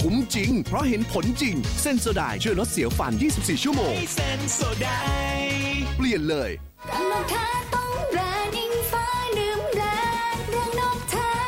คุ้มจริงเพราะเห็นผลจริงเซนโซไดช่วยลดเสียวฟัน24ชั่วโมงเซนโซไดเปลี่ยนเลยกำนกทาต้องแบรนด์อิงฟ้าดื่มแบรนด์เรื่องนกทา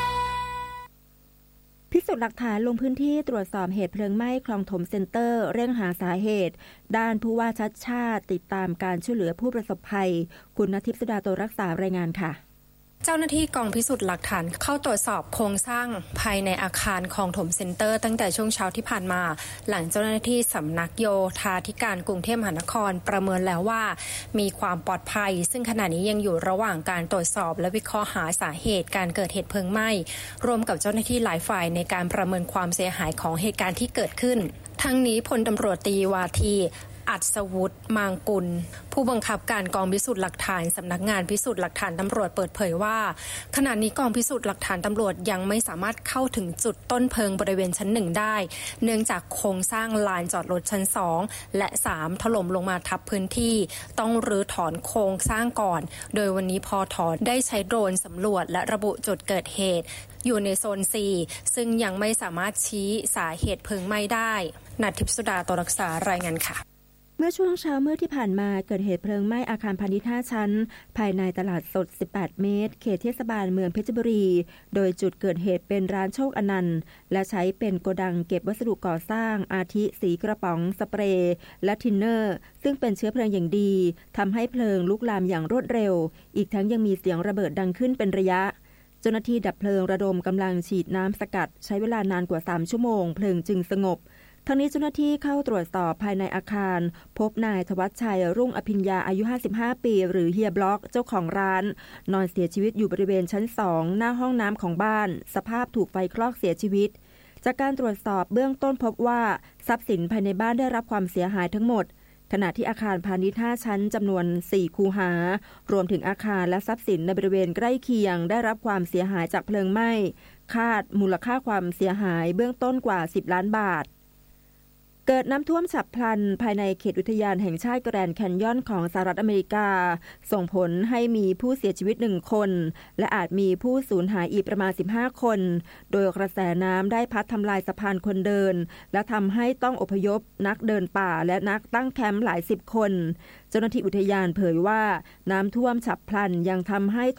พิสูจน์หลักฐานลงพื้นที่ตรวจสอบเหตุเพลิงไหม้คลองถมเซ็นเตอร์เร่งหาสาเหตุด้านผู้ว่าชัดชาติติดตามการช่วยเหลือผู้ประสบภัยคุณณทิพย์สุดาโตรักษารายงานค่ะเจ้าหน้าที่กองพิสูจน์หลักฐานเข้าตรวจสอบโครงสร้างภายในอาคารคลองถมเซ็นเตอร์ตั้งแต่ช่วงเช้าที่ผ่านมาหลังเจ้าหน้าที่สำนักโยธาธิการกรุงเทพมหานครประเมินแล้วว่ามีความปลอดภัยซึ่งขณะนี้ยังอยู่ระหว่างการตรวจสอบและวิเคราะห์หาสาเหตุการเกิดเหตุเพลิงไหม้รวมกับเจ้าหน้าที่หลายฝ่ายในการประเมินความเสียหายของเหตุการณ์ที่เกิดขึ้นทั้งนี้พลตำรวจตรีวาทีอัศวุฒิมางกุลผู้บังคับการกองพิสูจน์หลักฐานสำนักงานพิสูจน์หลักฐานตำรวจเปิดเผยว่าขณะนี้กองพิสูจน์หลักฐานตำรวจยังไม่สามารถเข้าถึงจุดต้นเพลิงบริเวณชั้น1ได้เนื่องจากโครงสร้างลานจอดรถชั้น2และ3ถล่มลงมาทับพื้นที่ต้องรื้อถอนโครงสร้างก่อนโดยวันนี้พท.ได้ใช้โดรนสำรวจและระบุจุดเกิดเหตุอยู่ในโซน 4 ซึ่งยังไม่สามารถชี้สาเหตุเพลิงไหม้ได้ณทิพย์สุดาโตรักษารายงานค่ะเมื่อช่วงเช้ามืดที่ผ่านมาเกิดเหตุเพลิงไหม้อาคารพาณิชย์5ชั้นภายในตลาดสด18เมตรเขตเทศบาลเมืองเพชรบุรีโดยจุดเกิดเหตุเป็นร้านโชคอนันต์และใช้เป็นโกดังเก็บวัสดุก่อสร้างอาทิสีกระป๋องสเปรย์และทินเนอร์ซึ่งเป็นเชื้อเพลิงอย่างดีทำให้เพลิงลุกลามอย่างรวดเร็วอีกทั้งยังมีเสียงระเบิดดังขึ้นเป็นระยะเจ้าหน้าที่ดับเพลิงระดมกำลังฉีดน้ำสกัดใช้เวลานานกว่า3ชั่วโมงเพลิงจึงสงบทั้งนี้เจ้าหน้าที่เข้าตรวจสอบภายในอาคารพบนายธวัชชัยรุ่งอภิญญาอายุ55ปีหรือเฮียบล็อกเจ้าของร้านนอนเสียชีวิตอยู่บริเวณชั้น2หน้าห้องน้ำของบ้านสภาพถูกไฟคลอกเสียชีวิตจากการตรวจสอบเบื้องต้นพบว่าทรัพย์สินภายในบ้านได้รับความเสียหายทั้งหมดขณะที่อาคารพาณิชย์5ชั้นจำนวน4คูหารวมถึงอาคารและทรัพย์สินในบริเวณใกล้เคียงได้รับความเสียหายจากเพลิงไหม้คาดมูลค่าความเสียหายเบื้องต้นกว่า10ล้านบาทเกิดน้ำท่วมฉับพลันภายในเขตอุทยานแห่งชาติแกรนด์แคนยอนของสหรัฐอเมริกาส่งผลให้มีผู้เสียชีวิต1คนและอาจมีผู้สูญหายอีกประมาณ15คนโดยกระแสน้ำได้พัดทำลายสะพานคนเดินและทำให้ต้องอพยพนักเดินป่าและนักตั้งแคมป์หลาย10คนเจ้าหน้าที่อุทยานเผยว่าน้ำท่วมฉับพลันยังทำให้